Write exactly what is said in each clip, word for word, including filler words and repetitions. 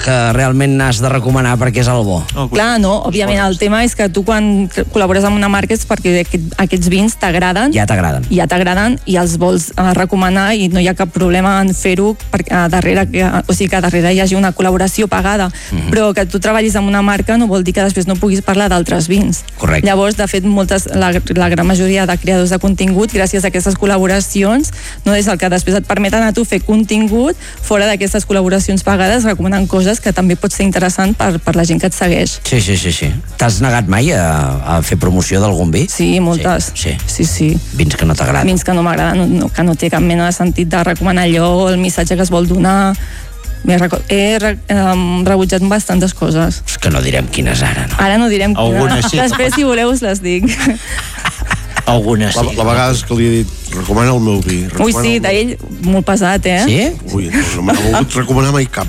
que realment has de recomanar perquè és el bo. Oh, clar, no, òbviament el tema és que tu quan col·labores amb una marca és perquè aquest, aquests vins t'agraden. Ja t'agraden. Ja t'agraden i els vols uh, recomanar i no hi ha cap problema en fer-ho perquè uh, darrere, que, o sigui que darrere hi hagi una col·laboració pagada, mm-hmm. però que tu treballis amb una marca no vol dir que després no puguis parlar d'altres vins. Correcte. Llavors, de fet, moltes, la, la gran majoria de creadors de contingut, gràcies a aquestes col·laboracions, no és el que després et permeten a tu fer contingut fora d'aquestes col·laboracions pagades, recomanant coses que també pot ser interessant per, per la gent que et segueix. Sí, sí, sí, sí. T'has negat mai a, a fer promoció d'algun vi? Sí, moltes. Sí, sí. sí, sí. Vins que no t'agraden. Vins que no m'agraden, no, que no té cap mena de sentit de recomanar allò, el missatge que es vol donar. He, he re, um, rebutjat bastantes coses. És que no direm quines ara, no? Ara no direm quines. Algunes sí. Després, si voleu, us les dic. Algunes sí. La, la vegada que li he dit, recomana el meu vi. Ui, sí, d'ell molt pesat, eh? Sí? Ui, no m'ha volgut recomanar mai cap.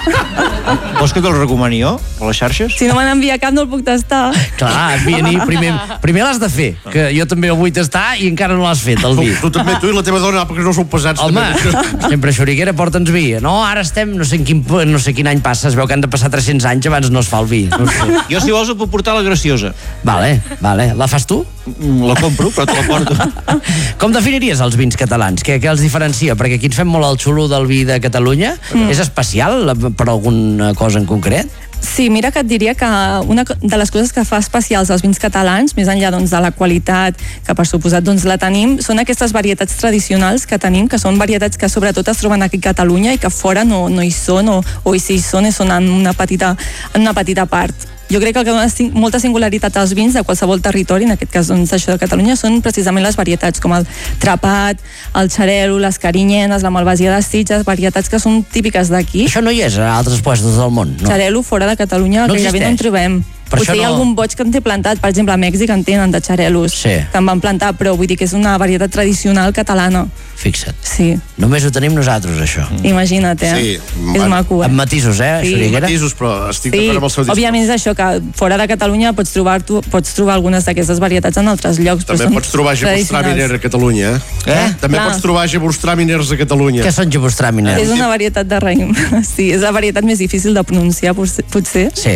Vols que te'l recomani jo, a les xarxes? Si no me n'envia cap, no el puc tastar. Clar, envia-n'hi, primer, primer l'has de fer, que jo també el vull tastar i encara no l'has fet, el vi. Tu, tu també, tu i la teva dona, perquè no sou pesats. Home, també. sempre xuriguera, porta'ns vi. No, ara estem, no sé, en quin, no sé quin any passa, es veu que han de passar tres-cents anys abans no es fa el vi. No sé. Jo, si vols, et puc portar la graciosa. Vale, vale. La fas tu? La compro, però te la porto. Com definiries els vins catalans? Què, què els diferencia? Perquè aquí ens fem molt el xulo del vi de Catalunya. Mm. És especial per alguna cosa en concret? Sí, mira que et diria que una de les coses que fa especials els vins catalans, més enllà doncs, de la qualitat, que per suposat doncs, la tenim, són aquestes varietats tradicionals que tenim, que són varietats que sobretot es troben aquí a Catalunya i que fora no, no hi són, o, o si hi són, són en una petita, en una petita part. Jo crec que el que dona molta singularitat als vins de qualsevol territori, en aquest cas doncs, això de Catalunya, són precisament les varietats com el trapat, el xarel·lo, les carinyenes, la malvasia de Sitges, varietats que són típiques d'aquí. Això no hi és a altres puestos del món, no? Xarel·lo fora de Catalunya no gairebé no en trobem. Per Potser hi ha no... algun boig que en té plantat, per exemple a Mèxic en tenen de xarel·los, sí. que en van plantar, però vull dir que és una varietat tradicional catalana. Fixa't. Sí. Només ho tenim nosaltres, això. Mm. Imagina't, eh? Sí. És maco, eh? Amb matisos, eh? Sí. Amb matisos, però estic sí. d'acord amb el seu discurs. Òbviament és això, que fora de Catalunya pots trobar, tu, pots trobar algunes d'aquestes varietats en altres llocs. També pots trobar Gewürztraminer a Catalunya, eh? eh? També Clar. pots trobar Gewürztraminers a Catalunya. Què són Gewürztraminers? És una varietat de raïm. Sí, és la varietat més difícil de pronunciar, potser. Sí.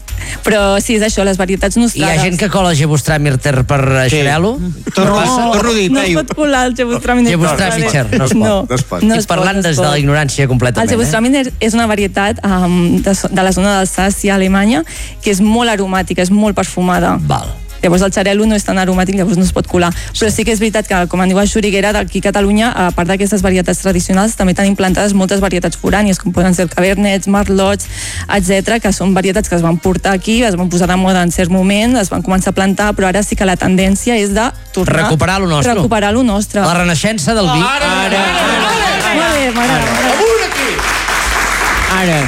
Però sí, és això, les varietats nostrades. Hi ha gent que cola Gewürztraminer per sí. xarel·lo? Torno a dir, no es pot colar el Gewürztraminer. Gewürztraminer, no es pot. No, no es pot. no es Estic parlant pot, no des de la ignorància completament. El Gewürztraminer eh? és una varietat um, de, de la zona d'Alsàcia, Alemanya, que és molt aromàtica, és molt perfumada. Val. Llavors el xarel·lo no és tan aromàtic, llavors no es pot colar. Però sí que és veritat que, com en diu a Xuriguera, d'aquí a Catalunya, a part d'aquestes varietats tradicionals, també tenim plantades moltes varietats forànies, com poden ser cabernets, merlots, etcètera, que són varietats que es van portar aquí, es van posar de moda en cert moment, es van començar a plantar, però ara sí que la tendència és de tornar... Recuperar lo nostre. Recuperar lo nostre. La renaixença del vi. Ara, ara, ara. Molt bé, m'agrada. Amunt aquí! Ara.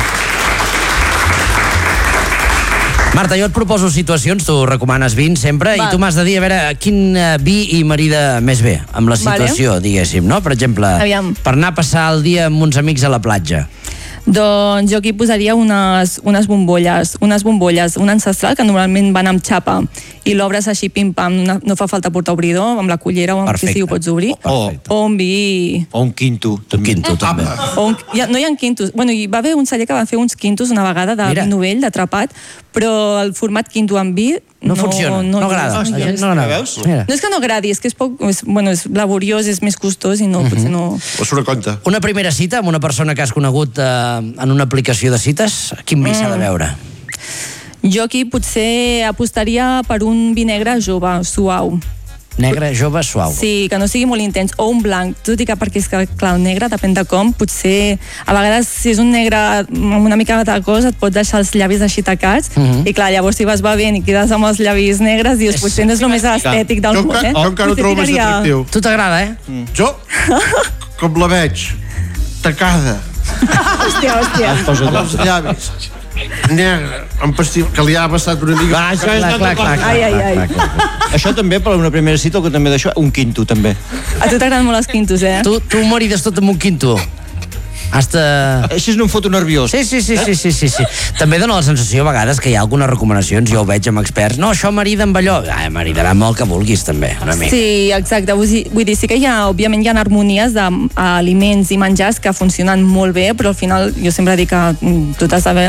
Marta, jo et proposo situacions, tu recomanes vins sempre, Va. i tu m'has de dir a veure quin vi i marida més bé amb la situació, vale. Diguéssim, no? Per exemple, Aviam. per anar a passar el dia amb uns amics a la platja. Doncs jo aquí posaria unes, unes bombolles, unes bombolles, un ancestral que normalment van amb xapa i l'obres així pim-pam, no, no fa falta portar obridor, amb la cullera o amb Perfecte. què sigui ho pots obrir. Oh, o un vi... O un quinto. Un quinto, també. O un, ja, no hi ha quintos. Bueno, hi va haver un celler que va fer uns quintos una vegada de Mira. vi novell, de trapat, però el format quinto amb vi No, no funciona, no, no agrada. No, La gent no agrada. Mira. no és que no agradi, és que és poc, és, bueno, és laboriós, és més costós i no, uh-huh. potser no... O surt a compte. Una primera cita amb una persona que has conegut eh, en una aplicació de cites, quin vi mm. s'ha de veure? Jo aquí potser apostaria per un vi negre jove, suau. Negre, jove, suau. Sí, que no sigui molt intens, o un blanc, tot i que perquè és que, clar, el negre depèn de com, potser a vegades si és un negre amb una mica de cosa et pot deixar els llavis així tacats, Mhm. i clar, llavors si vas bevent i quedes amb els llavis negres dius, És- potser no és el més estètic del Jo, món, enca- eh? jo encara ho Potser trobo més tiraria- atractiu. Tu t'agrada, eh? Jo, com la veig, tacada, Hòstia, hòstia. amb els llavis, negre, amb pastil, que li ha passat una mica... Va, això és Clar, una clar, altra clar, cosa. clar, Ai, ai, clar, ai. clar, clar, clar. Això també, per una primera cita, el que també d'això, un quinto, també. A tu t'agraden molt els quintos, eh? Tu, tu marides tot amb un quinto. Hasta... Així no em foto nerviós. Sí, sí, sí, sí, sí, sí, sí. També dona la sensació a vegades que hi ha algunes recomanacions, jo ho veig amb experts, no, això marida amb allò. Ah, maridarà amb el que vulguis, també, una mica. Sí, exacte. Vull dir, vull dir, sí que hi ha, òbviament, hi ha harmonies d'aliments i menjars que funcionen molt bé, però al final jo sempre dic que mm, tu t'has de